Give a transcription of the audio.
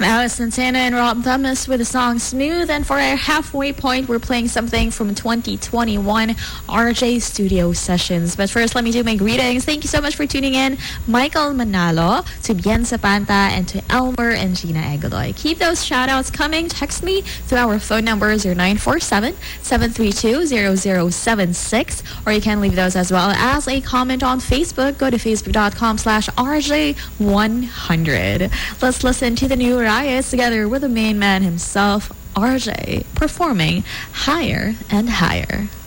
Alice Santana and Rob Thomas with the song Smooth. And for our halfway point, we're playing something from 2021 RJ Studio Sessions. But first, let me do my greetings. Thank you so much for tuning in. Michael Manalo, to Bien Zapanta, and to Elmer and Gina Egaloy. Keep those shout-outs coming. Text me through our phone numbers, 0947-732-0076. Or you can leave those as well as a comment on Facebook. Go to facebook.com/RJ100. Let's listen to the new Riots together with the main man himself, RJ, performing Higher and Higher.